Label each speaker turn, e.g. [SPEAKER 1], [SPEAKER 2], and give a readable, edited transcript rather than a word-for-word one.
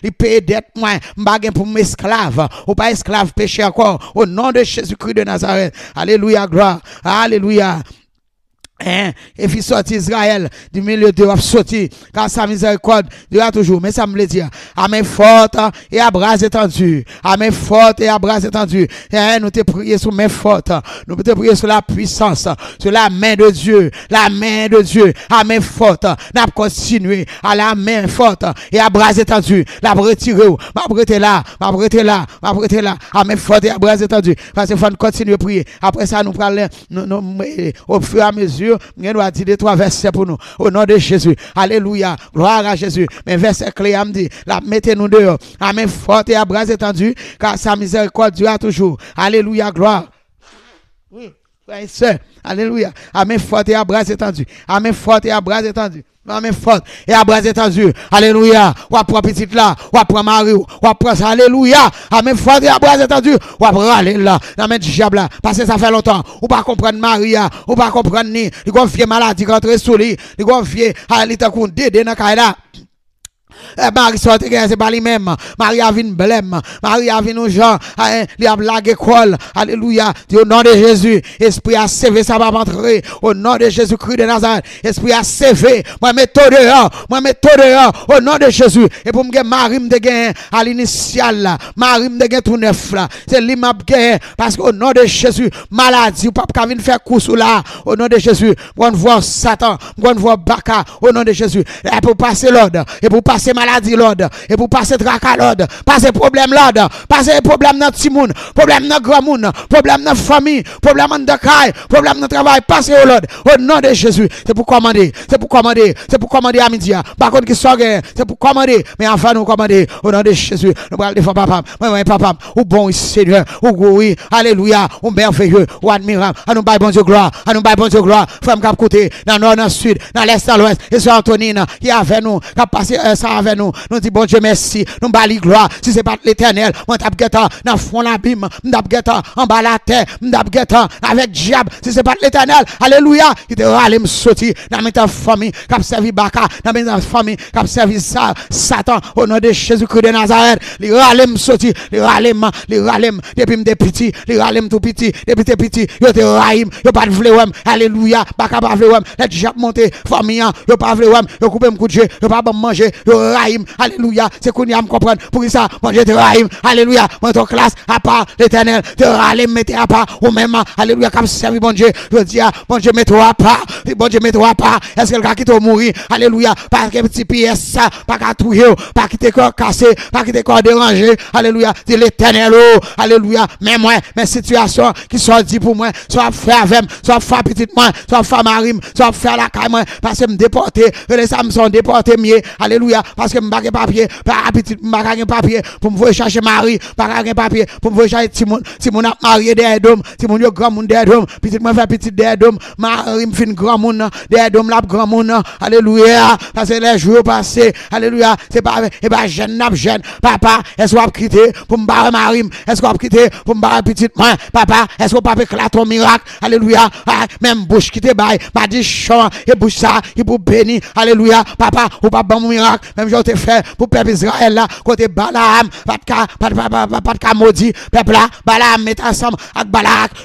[SPEAKER 1] Il paye dette moi, m'baguen pour m'esclave, ou pas esclave péché encore, au nom de Jésus-Christ de Nazareth. Alléluia, gloire. Alléluia. Et puis sorti Israël du milieu de sorti car sa miséricorde durera toujours. Mais ça me le dit, à main forte et à bras étendus, à main forte et à bras étendus. Nous te prions sur main forte, nous te prions sur la puissance, sur la main de Dieu, à main forte. N'a continué à la main forte et à bras étendus. La retirer, m'a prêter là, à main forte et à bras étendus. Parce qu'il faut continuer à prier. Après ça, nous parlons au fur et à mesure. Nous doit dire 3 versets pour nous au nom de Jésus. Alléluia. Gloire à Jésus. Mais verset clé me dit, la mettez-nous dehors à main forte et à bras étendus car sa miséricorde durera toujours. Alléluia. Gloire. Oui, frère et sœur. Alléluia. À main forte et à bras étendus. À main forte et à bras étendus. La main forte et à bras étendus. Alléluia. Ou à prendre petite là, ou à prendre Marie, ou à prendre alléluia. À main forte et à bras étendus. Ou à prendre aller là, la main du diable là. Parce que ça fait longtemps. Ou pas comprendre Maria, ou pas comprendre ni. Il y a une vieille maladie qui entre sous lui. Il y a une vieille, elle est en dédé dans la Marie sorte c'est pas lui-même. Marie a vu une blême. Marie a vu nos gens. Il a blagué école. Alléluia. Au nom de Jésus. Esprit a sauvé, ça va rentrer. Au nom de Jésus-Christ de Nazareth. Esprit a sauvé. Moi, mettez dehors. Au nom de Jésus. Et pour me Marie me gagner à l'initial là. Marie me gagner tout neuf là. C'est lui m'a gagné. Parce qu'au nom de Jésus, maladie, ou pas venir faire course là. Au nom de Jésus. On voit Satan. On voit Baka. Au nom de Jésus. Et pour passer l'ordre. Et pour passer maladie l'ordre et pour passer tracas l'ordre passer problème l'ordre passer problème dans petit monde problème dans grand monde problème dans famille problème dans caille problème dans travail passer au l'ordre au nom de Jésus c'est pour commander à midi par contre qui soit c'est pour commander mais enfin nous commander au nom de Jésus nous allons défendre papa ou bon Seigneur ou oui alléluia ou merveilleux ou admirable à nous bailler bon Dieu gloire frère cap côté dans nord dans sud dans l'est dans l'ouest et sur Antonine qui est avec nous qui a passé ça avec nous dit bon Dieu merci nous bali gloire si c'est pas l'Éternel on tape guetta dans fond l'abîme on tape guetta en bas la terre on tape guetta avec diable si c'est pas l'Éternel alléluia qui te râle me sorti dans ta famille qui a servi Baka dans ta famille qui a servi Satan au nom de Jésus-Christ de Nazareth les râle me sorti les râle depuis me petit les râle tout petit depuis petit yo te raïm yo pas vle wem alléluia Baka pas vle wem les diable monter famille yo pas vle wem yo couper me coucher yo pas manger yo raïm alléluia c'est qu'on y a me comprendre pour ça manger te raïm alléluia moi ton classe à part l'Éternel te râler mettre à part ou même alléluia comme servi bon Dieu je dis bon Dieu mets-toi à part est-ce que le gars qui t'a mourir alléluia parce que petit pièce ça pas qu'à touiller pas quitter corps cassé pas quitter corps dérangé alléluia c'est l'Éternel alléluia mais moi mes situations qui sont dit pour moi soit faire avec soit faire petite moi soit faire marim soit faire la caille moi parce que me déporter les Samson déporter mieux alléluia parce que me baguer papier pas petit me papier pour me chercher mari pas papier pour me chercher Timon a marié des hommes Timon yo grand monde des hommes petit moi faire petit des hommes mari me fin grand monde des hommes là grand monde alléluia parce que les jours passés alléluia c'est pas et pas jeune papa est-ce qu'on va quitter pour me barrer mari est-ce qu'on va quitter pour me barrer petit moi papa est-ce qu'on va pas éclater ton miracle alléluia même bouche qui te baille pas dit chant et bouche ça il pour bénir alléluia papa ou pas bon miracle même je te fait pour peuple Israël là côté Balaam pas de maudit peuple là Balaam met ensemble avec Balak